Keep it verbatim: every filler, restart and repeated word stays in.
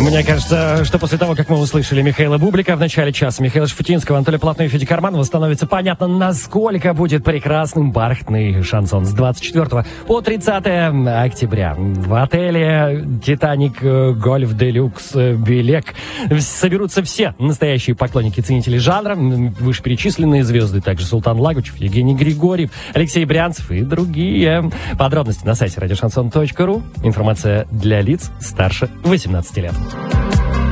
Мне кажется, что после того, как мы услышали Михаила Бублика в начале часа, Михаила Шафутинского, Анатолия Платного и Феди Карманова, становится понятно, насколько будет прекрасным бархатный шансон с двадцать четвёртого по тридцатое октября. В отеле «Титаник Гольф Делюкс Белек» соберутся все настоящие поклонники, ценители жанра, вышеперечисленные звезды, также Султан Лагучев, Евгений Григорьев, Алексей Брянцев и другие. Подробности на сайте радиошансон точка ру. Информация для лиц старше восемнадцати лет.